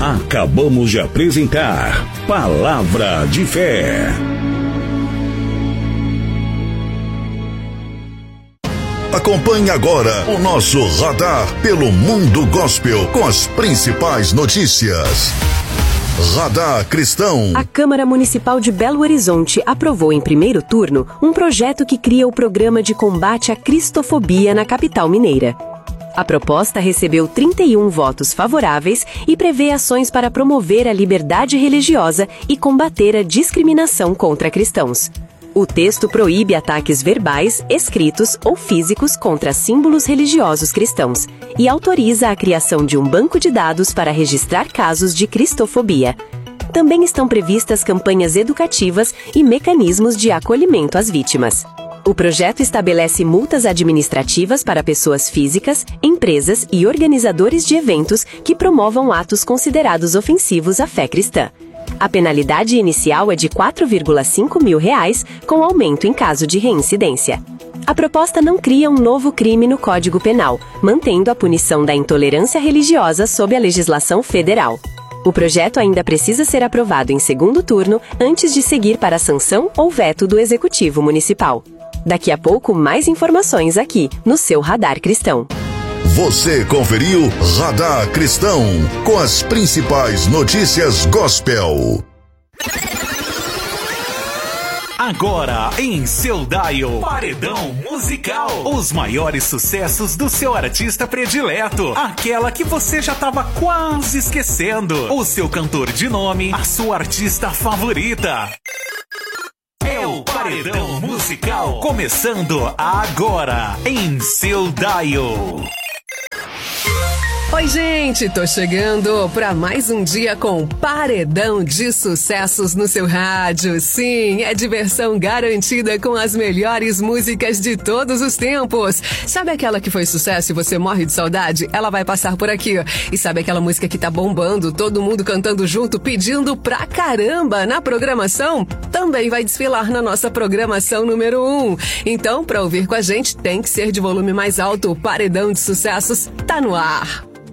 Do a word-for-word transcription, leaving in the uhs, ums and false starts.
Acabamos de apresentar Palavra de Fé. Acompanhe agora o nosso radar pelo Mundo Gospel com as principais notícias. Radar Cristão. A Câmara Municipal de Belo Horizonte aprovou em primeiro turno um projeto que cria o Programa de Combate à Cristofobia na capital mineira. A proposta recebeu trinta e um votos favoráveis e prevê ações para promover a liberdade religiosa e combater a discriminação contra cristãos. O texto proíbe ataques verbais, escritos ou físicos contra símbolos religiosos cristãos e autoriza a criação de um banco de dados para registrar casos de cristofobia. Também estão previstas campanhas educativas e mecanismos de acolhimento às vítimas. O projeto estabelece multas administrativas para pessoas físicas, empresas e organizadores de eventos que promovam atos considerados ofensivos à fé cristã. A penalidade inicial é de quatro vírgula cinco mil reais, com aumento em caso de reincidência. A proposta não cria um novo crime no Código Penal, mantendo a punição da intolerância religiosa sob a legislação federal. O projeto ainda precisa ser aprovado em segundo turno antes de seguir para a sanção ou veto do Executivo Municipal. Daqui a pouco, mais informações aqui, no seu Radar Cristão. Você conferiu Radar Cristão com as principais notícias gospel. Agora em seu dial, Paredão Musical. Os maiores sucessos do seu artista predileto. Aquela que você já estava quase esquecendo. O seu cantor de nome, a sua artista favorita. É o Paredão Musical, começando agora em seu dial. Oi, gente, tô chegando para mais um dia com Paredão de Sucessos no seu rádio. Sim, é diversão garantida com as melhores músicas de todos os tempos. Sabe aquela que foi sucesso e você morre de saudade? Ela vai passar por aqui. E sabe aquela música que tá bombando, todo mundo cantando junto, pedindo pra caramba na programação? Também vai desfilar na nossa programação número um. Então, pra ouvir com a gente, tem que ser de volume mais alto. O Paredão de Sucessos tá no ar.